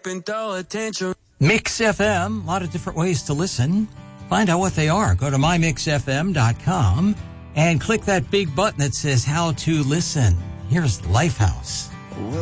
up and throw a tantrum. Mix FM, a lot of different ways to listen. Find out what they are. Go to mymixfm.com and click that big button that says how to listen. Here's Lifehouse.